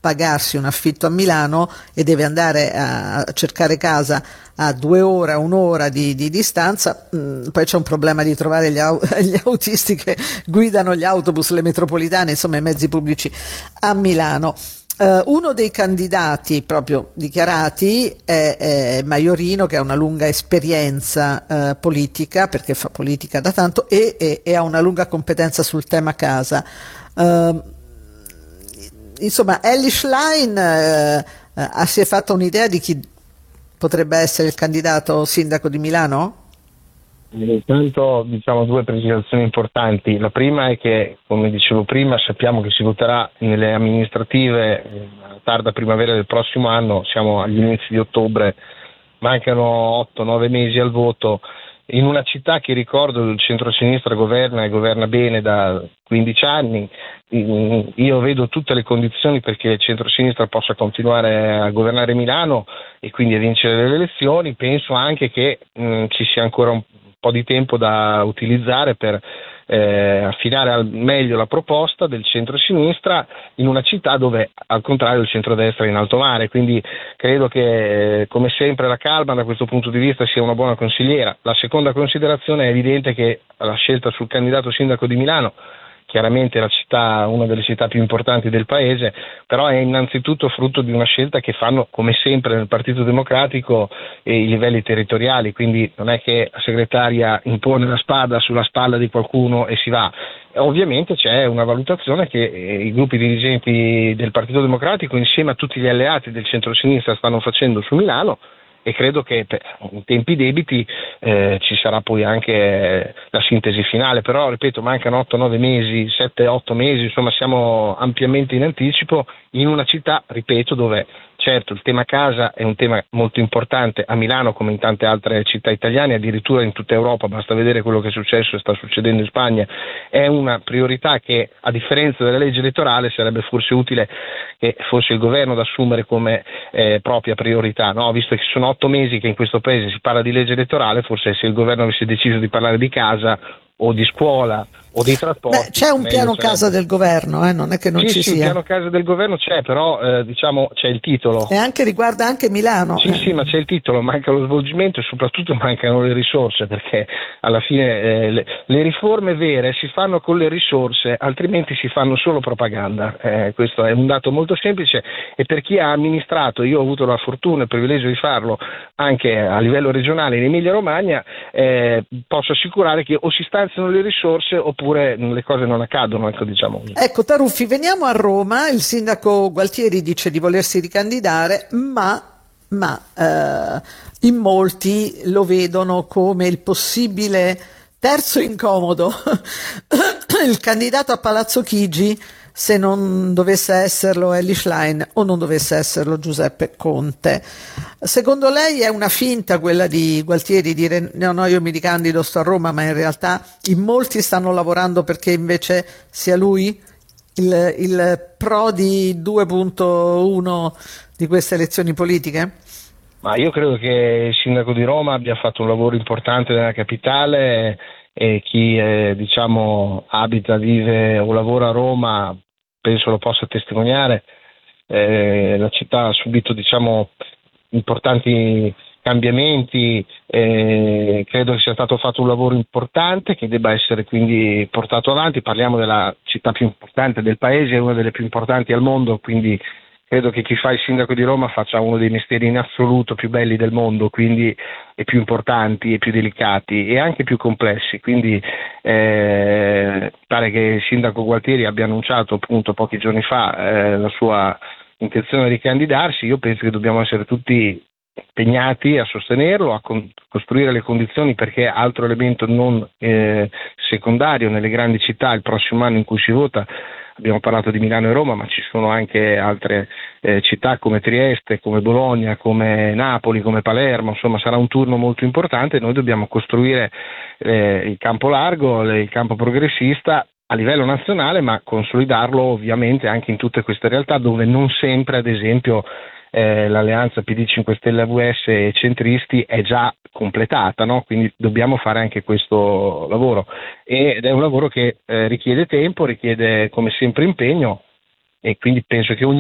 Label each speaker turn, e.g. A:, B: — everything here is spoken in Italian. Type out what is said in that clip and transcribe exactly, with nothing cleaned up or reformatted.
A: pagarsi un affitto a Milano e deve andare a cercare casa a due ore, un'ora di, di distanza. Mm, poi c'è un problema di trovare gli, au- gli autisti che guidano gli autobus, le metropolitane, insomma i mezzi pubblici a Milano. Uh, uno dei candidati proprio dichiarati è, è Maiorino, che ha una lunga esperienza uh, politica, perché fa politica da tanto, e, e, e ha una lunga competenza sul tema casa. Uh, insomma, Elly Schlein uh, uh, si è fatta un'idea di chi potrebbe essere il candidato sindaco di Milano?
B: Intanto diciamo due precisazioni importanti. La prima è che, come dicevo prima, sappiamo che si voterà nelle amministrative a tarda primavera del prossimo anno, siamo agli inizi di ottobre, mancano otto nove mesi al voto, in una città che, ricordo, il centro-sinistra governa e governa bene da quindici anni. Io vedo tutte le condizioni perché il centro-sinistra possa continuare a governare Milano e quindi a vincere le elezioni. Penso anche che mh, ci sia ancora un po' di tempo da utilizzare per eh, affinare al meglio la proposta del centro-sinistra in una città dove, al contrario, il centrodestra è in alto mare. Quindi credo che, come sempre, la calma da questo punto di vista sia una buona consigliera. La seconda considerazione: è evidente che la scelta sul candidato sindaco di Milano, chiaramente la città, una delle città più importanti del paese, però è innanzitutto frutto di una scelta che fanno, come sempre nel Partito Democratico, eh, i livelli territoriali. Quindi non è che la segretaria impone la spada sulla spalla di qualcuno e si va. Ovviamente c'è una valutazione che eh, i gruppi dirigenti del Partito Democratico, insieme a tutti gli alleati del centro-sinistra, stanno facendo su Milano, e credo che per, in tempi debiti eh, ci sarà poi anche eh, la sintesi finale. Però, ripeto, mancano otto nove mesi, sette otto mesi, insomma siamo ampiamente in anticipo, in una città, ripeto, dove certo il tema casa è un tema molto importante a Milano come in tante altre città italiane, addirittura in tutta Europa, basta vedere quello che è successo e sta succedendo in Spagna. È una priorità che, a differenza della legge elettorale, sarebbe forse utile che fosse il governo ad assumere come eh, propria priorità, no? Visto che sono otto mesi che in questo paese si parla di legge elettorale, forse se il governo avesse deciso di parlare di casa o di scuola o dei trasporti.
A: Beh, c'è un piano
B: sarebbe.
A: casa del governo, eh? Non è che non
B: sì,
A: ci
B: sì,
A: sia.
B: Il piano casa del governo c'è, però eh, diciamo c'è il titolo.
A: E anche riguarda anche Milano.
B: Sì, sì, ma c'è il titolo, manca lo svolgimento e soprattutto mancano le risorse, perché alla fine eh, le, le riforme vere si fanno con le risorse, altrimenti si fanno solo propaganda. Eh, questo è un dato molto semplice, e per chi ha amministrato, io ho avuto la fortuna e il privilegio di farlo anche a livello regionale in Emilia Romagna, eh, posso assicurare che o si stanziano le risorse oppure le cose non accadono, ecco, diciamo.
A: Ecco, Taruffi, veniamo a Roma. Il sindaco Gualtieri dice di volersi ricandidare, ma, ma eh, in molti lo vedono come il possibile terzo incomodo, il candidato a Palazzo Chigi, se non dovesse esserlo Elly Schlein o non dovesse esserlo Giuseppe Conte. Secondo lei è una finta quella di Gualtieri dire no, no, io mi ricandido, sto a Roma, ma in realtà in molti stanno lavorando perché invece sia lui il, il Prodi due punto uno di queste elezioni politiche?
B: Ma io credo che il sindaco di Roma abbia fatto un lavoro importante nella capitale, e chi eh, diciamo abita, vive o lavora a Roma penso lo possa testimoniare. Eh, la città ha subito diciamo importanti cambiamenti, eh, credo che sia stato fatto un lavoro importante che debba essere quindi portato avanti. Parliamo della città più importante del paese, una delle più importanti al mondo, quindi credo che chi fa il sindaco di Roma faccia uno dei mestieri in assoluto più belli del mondo, quindi e più importanti e più delicati e anche più complessi. Quindi eh, pare che il sindaco Gualtieri abbia annunciato appunto pochi giorni fa eh, la sua intenzione di candidarsi. Io penso che dobbiamo essere tutti impegnati a sostenerlo, a con- costruire le condizioni, perché altro elemento non eh, secondario nelle grandi città il prossimo anno in cui si vota. Abbiamo parlato di Milano e Roma, ma ci sono anche altre eh, città come Trieste, come Bologna, come Napoli, come Palermo. Insomma, sarà un turno molto importante e noi dobbiamo costruire eh, il campo largo, il campo progressista a livello nazionale, ma consolidarlo ovviamente anche in tutte queste realtà dove non sempre, ad esempio, eh, l'alleanza P D cinque Stelle A V S e centristi è già completata, no? Quindi dobbiamo fare anche questo lavoro, ed è un lavoro che eh, richiede tempo, richiede come sempre impegno, e quindi penso che ogni